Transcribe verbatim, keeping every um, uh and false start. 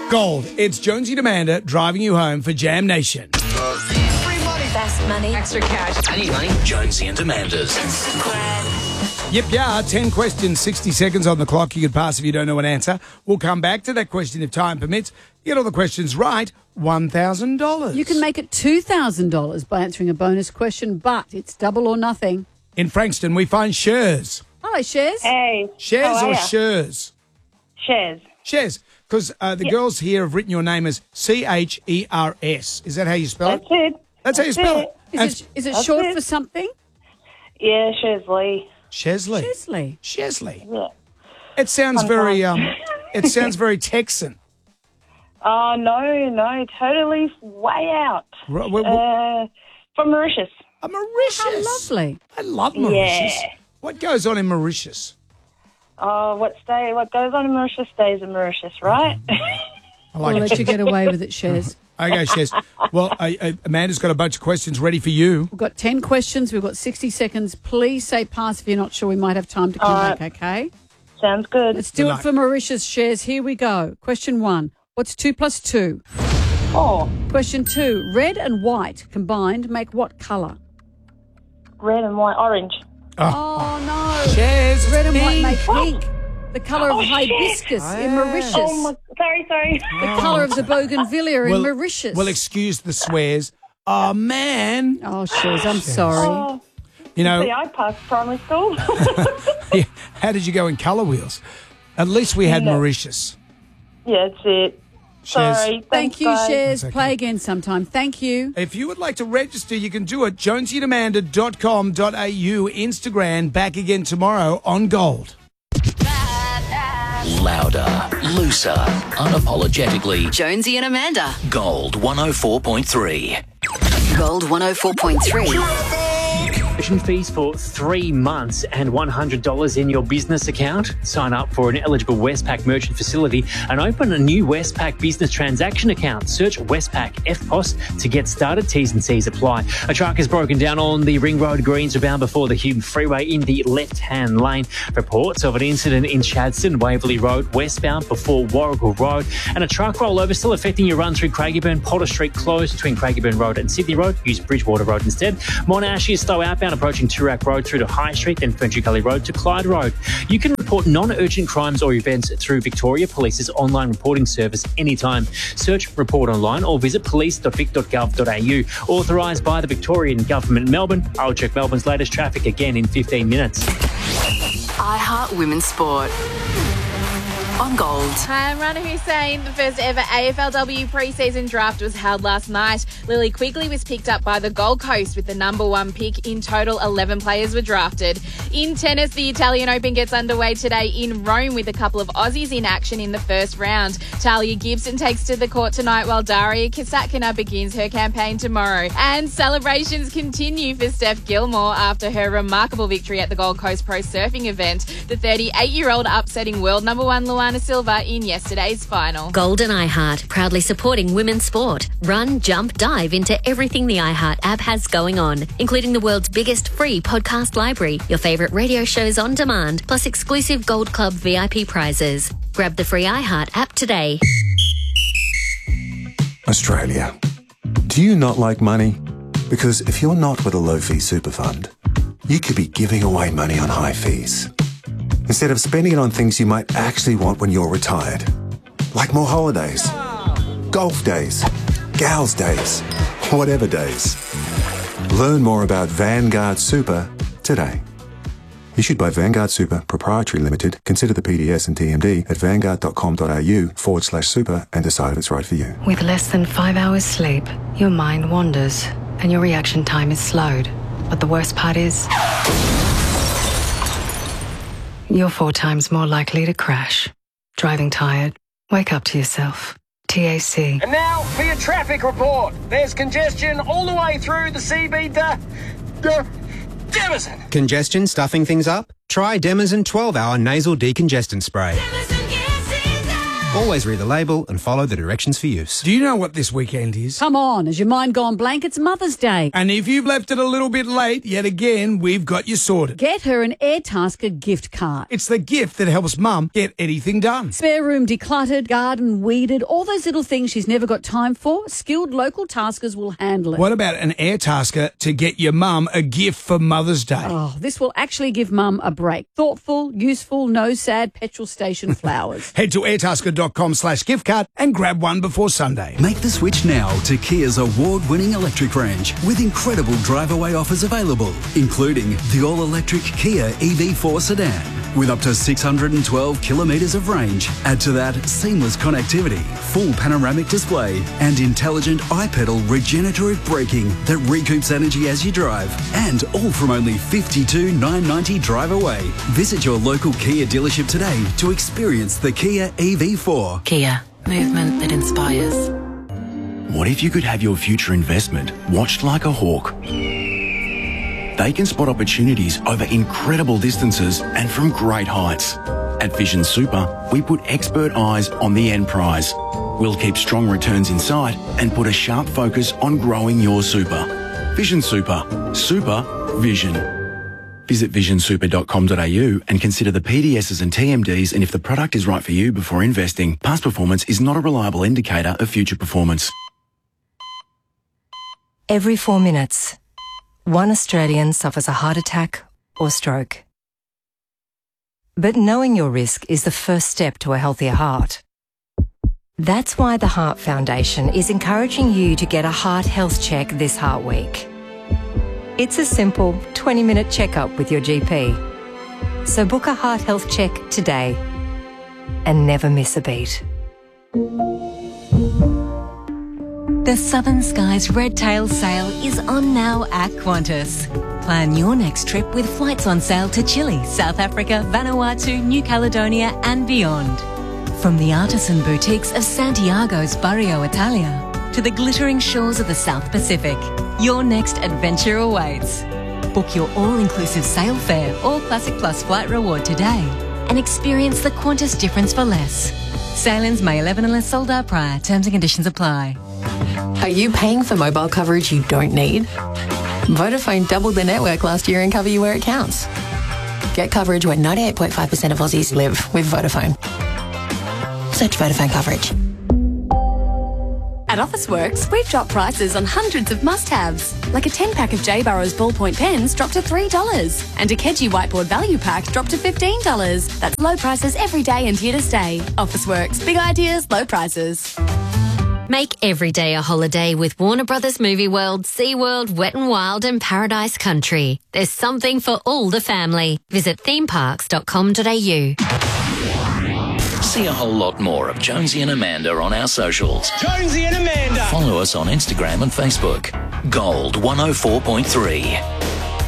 Gold. It's Jonesy and Amanda driving you home for Jam Nation. Free money. Fast money. Extra cash. I need money. Jonesy and Amanda's. Yep, yeah. ten questions, sixty seconds on the clock. You could pass if you don't know an answer. We'll come back to that question if time permits. You get all the questions right, one thousand dollars. You can make it two thousand dollars by answering a bonus question, but it's double or nothing. In Frankston, we find Shares. Hello, Shares. Hey. Shares how are or ya? Shares? Shares. Shares. Because uh, the Yeah. girls here have written your name as C H E R S. Is that how you spell That's it? it. That's how you That's spell it. it. Is it, is it That's short it. for something? Yeah, Shesley. Chesley. Chesley. Chesley. Yeah. It sounds very. Um, it sounds very Texan. Oh, no, no, totally way out. Right, well, Uh, from Mauritius. A Mauritius. How lovely. I love Mauritius. Yeah. What goes on in Mauritius? Oh, what stay? What goes on in Mauritius stays in Mauritius, right? I We'll like let it. you get away with it, Shares. Okay, Shez. Well, uh, uh, Amanda's got a bunch of questions ready for you. We've got ten questions. We've got sixty seconds. Please say pass if you're not sure. We might have time to come All right. back, okay? Sounds good. Let's do Good it luck. for Mauritius, Shares. Here we go. Question one. What's two plus two? Oh, Question two. Red and white combined make what colour? red and white, orange. Oh, no. Shez. Red and white pink. make pink. The colour of Oh, shit. hibiscus in Mauritius. Oh, my, sorry, sorry. The colour of the bougainvillea in Well, Mauritius. Well, excuse the swears. Oh, man. oh, Shares, I'm sorry. Oh, You know, see, I passed primary school. yeah, how did you go in colour wheels? At least we had No. Mauritius. yeah, that's it. Shez. Sorry. Thank Thanks, you, guys. Shares. That's okay. Play again sometime. Thank you. If you would like to register, you can do it. jonesy and amanda dot com dot a u, Instagram, back again tomorrow on Gold. Louder, looser, unapologetically. Jonesy and Amanda. Gold one oh four point three. Gold one oh four point three. Tuition fees for three months and one hundred dollars in your business account. Sign up for an eligible Westpac merchant facility and open a new Westpac business transaction account. Search Westpac F P O S to get started. T's and C's apply. A truck is broken down on the Ring Road Greens bound before the Hume Freeway in the left-hand lane. Reports of an incident in Chadstone, Waverley Road, westbound before Warrigal Road. And a truck rollover still affecting your run through Craigieburn. Potter Street closed between Craigieburn Road and Sydney Road. Use Bridgewater Road instead. Monash is slow outbound approaching Toorak Road through to High Street, then Ferntree Gully Road to Clyde Road. You can report non-urgent crimes or events through Victoria Police's online reporting service anytime. Search Report Online or visit police dot vic dot gov dot a u. Authorised by the Victorian Government, Melbourne. I'll check Melbourne's latest traffic again in fifteen minutes. I Heart Women's Sport. On Gold. Hi, I'm Rana Hussein. The first ever A F L W pre-season draft was held last night. Lily Quigley was picked up by the Gold Coast with the number one pick. In total, eleven players were drafted. In tennis, the Italian Open gets underway today in Rome with a couple of Aussies in action in the first round. Talia Gibson takes to the court tonight while Daria Kasatkina begins her campaign tomorrow. And celebrations continue for Steph Gilmore after her remarkable victory at the Gold Coast Pro Surfing event. The thirty-eight-year-old upsetting world number one Luana Silva in yesterday's final. Golden iHeart, proudly supporting women's sport. Run, jump, dive into everything the iHeart app has going on, including the world's biggest free podcast library, your favourite radio shows on demand, plus exclusive Gold Club V I P prizes. Grab the free iHeart app today. Australia. Do you not like money? Because if you're not with a low-fee super fund, you could be giving away money on high fees, instead of spending it on things you might actually want when you're retired. Like more holidays, golf days, gals days, whatever days. Learn more about Vanguard Super today. Issued by Vanguard Super Proprietary Limited. Consider the P D S and T M D at vanguard dot com dot a u forward slash super and decide if it's right for you. With less than five hours sleep, your mind wanders and your reaction time is slowed. But the worst part is, you're four times more likely to crash. Driving tired? Wake up to yourself. T A C. And now for your traffic report. There's congestion all the way through the C B D. Demison. Congestion stuffing things up? Try Demison twelve hour nasal decongestant spray. Always read the label and follow the directions for use. Do you know what this weekend is? Come on, has your mind gone blank? It's Mother's Day. And if you've left it a little bit late, yet again, we've got you sorted. Get her an Airtasker gift card. It's the gift that helps Mum get anything done. Spare room decluttered, garden weeded, all those little things she's never got time for, skilled local taskers will handle it. What about an Airtasker to get your mum a gift for Mother's Day? Oh, this will actually give Mum a break. Thoughtful, useful, no sad petrol station flowers. Head to airtasker.com slash gift card and grab one before Sunday. Make the switch now to Kia's award-winning electric range with incredible drive-away offers available, including the all-electric Kia E V four sedan with up to six hundred twelve kilometres of range. Add to that seamless connectivity, full panoramic display and intelligent iPedal regenerative braking that recoups energy as you drive. And all from only fifty-two thousand nine hundred ninety drive away. Visit your local Kia dealership today to experience the Kia E V four. Kia, movement that inspires. What if you could have your future investment watched like a hawk? They can spot opportunities over incredible distances and from great heights. At Vision Super, we put expert eyes on the end prize. We'll keep strong returns in sight and put a sharp focus on growing your super. Vision Super. Super Vision. Visit vision super dot com dot a u and consider the P D Ss and T M Ds and if the product is right for you before investing. Past performance is not a reliable indicator of future performance. Every four minutes, one Australian suffers a heart attack or stroke. But knowing your risk is the first step to a healthier heart. That's why the Heart Foundation is encouraging you to get a heart health check this Heart Week. It's a simple twenty-minute checkup with your G P. So book a heart health check today and never miss a beat. The Southern Skies Red Tail sale is on now at Qantas. Plan your next trip with flights on sale to Chile, South Africa, Vanuatu, New Caledonia and beyond. From the artisan boutiques of Santiago's Barrio Italia to the glittering shores of the South Pacific, your next adventure awaits. Book your all-inclusive sail fare or Classic Plus flight reward today and experience the Qantas difference for less. Sailings May eleventh unless sold out prior. Terms and conditions apply. Are you paying for mobile coverage you don't need? Vodafone doubled their network last year and cover you where it counts. Get coverage where ninety-eight point five percent of Aussies live with Vodafone. Search Vodafone coverage. At Officeworks, we've dropped prices on hundreds of must-haves, like a ten-pack of J. Burrows ballpoint pens dropped to three dollars, and a Keji whiteboard value pack dropped to fifteen dollars. That's low prices every day and here to stay. Officeworks, big ideas, low prices. Make every day a holiday with Warner Brothers Movie World, SeaWorld, Wet n Wild and Paradise Country. There's something for all the family. Visit theme parks dot com dot a u. See a whole lot more of Jonesy and Amanda on our socials. Jonesy and Amanda. Follow us on Instagram and Facebook. Gold one oh four point three.